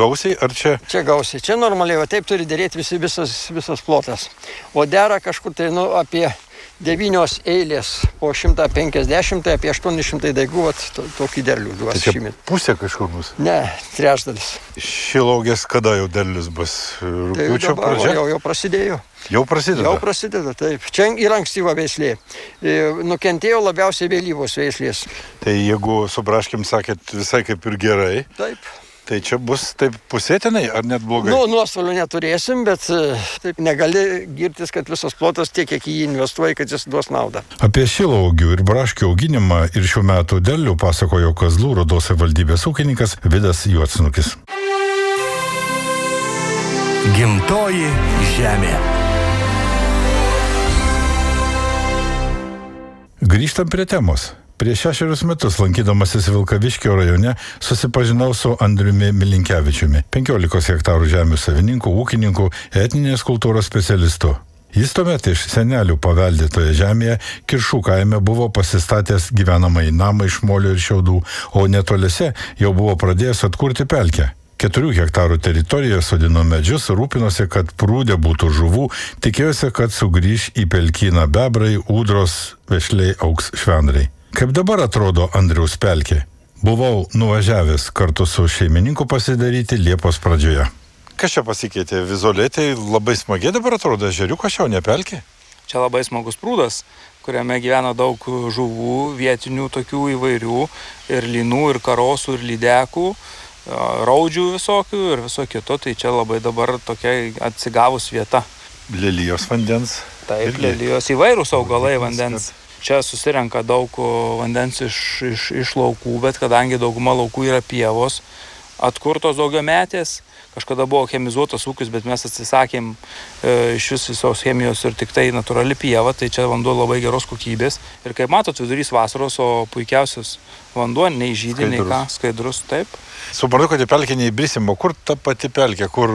gausiai, ar čia? Čia gausiai. Čia normaliai, va taip turi derėti visas plotas. O dera kažkur tai, apie 9 eilės po 150, tai apie 800 daigų, tokį derlių duos šįmet. Pusė kažkur bus? Ne, trečdalis. Šilauogės kada jau derlius bus? Rugpjūčio pradžia? Jau prasidėjo. Jau prasideda? Jau prasideda, taip. Čia yra ankstyva veislė. Nukentėjo labiausiai vėlyvos veislės. Tai jeigu su braškėm sakėt visai kaip ir gerai. Taip. Tai čia bus taip pusėtinai, ar net blogai? Nuostolių neturėsim, bet taip negali girtis, kad visas plotas tiek, kiek jį investuoja, kad jis duos naudą. Apie šilauogių ir braškių auginimą ir šių metų derlių pasakojo Kazlų Rūdos savivaldybės ūkininkas Vidas Juodsnukis. Gimtoji žemė. Grįžtam prie temos. Prieš 6 metus lankydamasis Vilkaviškio rajone susipažinau su Andriumi Milinkevičiumi, 15 hektarų žemių savininku, ūkininku, etninės kultūros specialistu. Jis tuomet iš senelių paveldėtoje žemėje Kiršų kaime buvo pasistatęs gyvenamąjį namą iš molio ir šiaudų, o netoliese jau buvo pradėjęs atkurti pelkę. 4 hektarų teritorijoje sodino medžius, rūpinosi, kad prūde būtų žuvų, tikėjosi, kad sugrįž į pelkyną bebrai, ūdros, vešliai augs švendrai. Kaip dabar atrodo Andriaus pelkė? Buvau nuvažiavęs kartu su šeimininku pasidaryti Liepos pradžioje. Kas čia pasikeitė? Vizualiai tai labai smagiai dabar atrodo ežeriukas, čia ne pelkė? Čia labai smagus prūdas, kuriame gyvena daug žuvų, vietinių tokių įvairių, ir lynų, ir karosų, ir lydekų, raudžių visokių ir viso kito. Tai čia labai dabar tokia atsigavus vieta. Lelijos vandens. Taip, lelijos įvairūs augalai vandens. Čia susirenka daug vandens iš laukų, bet kadangi dauguma laukų yra pievos, atkurtos daugiametės, kažkada buvo chemizuotas ūkis, bet mes atsisakėm iš visos chemijos ir tik tai natūrali pieva, tai čia vanduo labai geros kokybės. Ir kaip matot, vidurys vasaros, o puikiausias vanduo, nei žydė, nei ką, skaidrus, taip. Suprantu, kad į pelkę neįbrisim, o kur ta pati pelkė, kur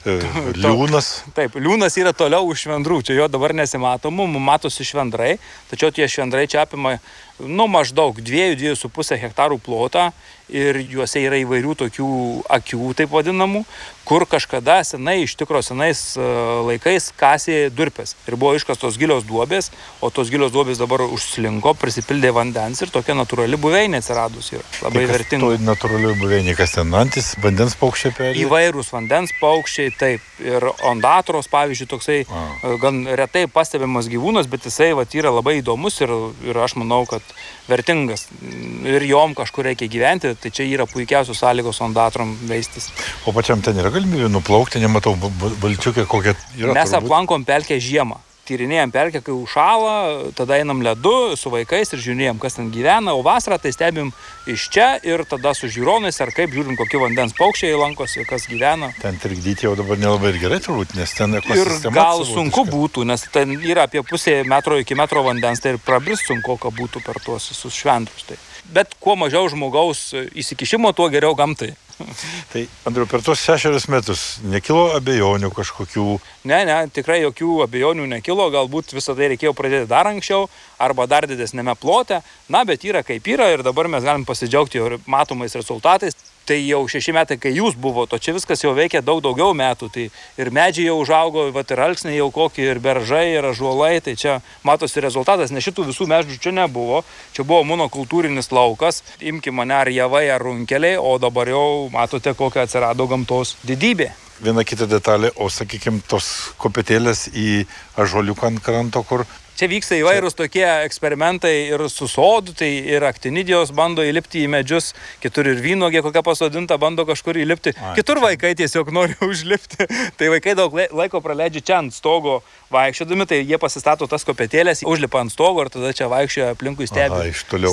liūnas? Taip, liūnas yra toliau už švendrų, čia jo dabar nesimato, mums matosi švendrai, tačiau tie švendrai čia apima maždaug 2-2,5 hektarų plotą ir juose yra įvairių tokių akių, taip vadinamų, kur kažkada iš tikro senais laikais kasė durpės ir buvo iškastos gilios duobės, o tos gilios duobės dabar užslinko, prisipildė vandens ir tokia natūrali buveinė atsiradus yra. Labai vertinga. Toj natūralioj buveinė, kas ten antis, vandens paukščiai peri? Įvairūs vandens paukščiai, taip. Ir ondatros, pavyzdžiui, toksai gan retai pastebimas gyvūnas, bet jisai yra labai įdomus ir aš manau, kad vertingas. Ir jom kažkur reikia gyventi, tai čia yra puikiausios sąlygos ondatrom veistis. O pačiam ten yra galimybė nuplaukti, nematau, balčiukė kokia yra. Mes aplankom pelkę žiemą. Tyrinėjom pelkę, kai užšąla, tada einam ledu su vaikais ir žiūrėjom, kas ten gyvena, o vasarą tai stebim iš čia ir tada su žiūronais ar kaip žiūrim, kokie vandens paukščiai lankosi, kas gyvena. Ten trikdyti jau dabar nelabai ir gerai turbūt, nes ten ekosistema. Ir gal sunku būtų, nes ten yra apie pusę metro iki metro vandens, tai ir prabris sunku, ką būtų per tuos visus švendrus. Tai. Bet kuo mažiau žmogaus įsikišimo, tuo geriau gamtai. Tai, Andriau, per tos 6 metus nekilo abejonių kažkokių? Ne, tikrai jokių abejonių nekilo, galbūt visą tai reikėjo pradėti dar anksčiau arba dar didesnėme plote, bet yra kaip yra ir dabar mes galim pasidžiaugti jau matomais rezultatais. Tai jau 6 metai, kai jūs buvote, o čia viskas jau veikia daugiau metų, tai ir medžiai jau užaugo, ir alksniai jau kokie, ir beržai, ir ąžuolai, tai čia matosi rezultatas, nes šitų visų medžių čia nebuvo, čia buvo monokultūrinis laukas, imkime mane ar javai, ar runkeliai, o dabar jau matote, kokia atsirado gamtos didybė. Viena kita detalė, o sakykime, tos kopėtėlės į ąžuoliuką ant kranto, kur... Čia vyksta įvairūs tokie eksperimentai ir su sodu, tai ir aktinidijos bando įlipti į medžius, kitur ir vynuogė kokia pasodinta bando kažkur įlipti, kitur vaikai tiesiog nori užlipti. Tai vaikai daug laiko praleidžia čia ant stogo vaikščiodami, tai jie pasistato tas kopėtėlės, užlipa ant stogo ir tada čia vaikščioja aplinkui stebi.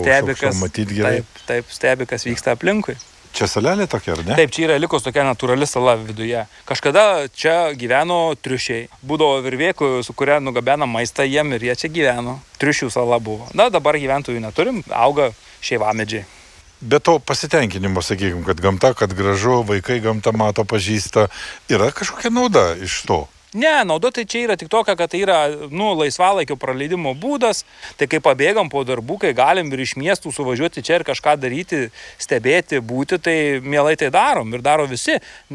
Taip, stebi, kas vyksta aplinkui. Čia salelė tokia, ar ne? Taip, čia yra likus tokia natūrali sala viduje. Kažkada čia gyveno triušiai. Būdavo virvėkų, su kuria nugabena maistą jiem ir jie čia gyveno. Triušių sala buvo. Dabar gyventojų neturim, auga šeivamedžiai. Be to pasitenkinimo, sakykime, kad gamta, kad gražu, vaikai gamtą mato, pažįsta. Yra kažkokia nauda iš to? Ne, nauda tai čia yra tik tokia, kad tai yra laisvalaikio praleidimo būdas. Tai kai pabėgam po darbų, kai galim ir iš miestų suvažiuoti čia ir kažką daryti, stebėti, būti, tai mielai tai darom ir daro visi.